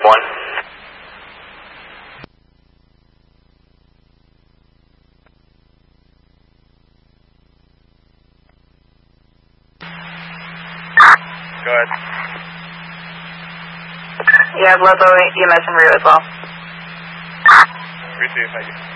1. Go ahead. You have local EMS in Rio as well. Receive, thank you.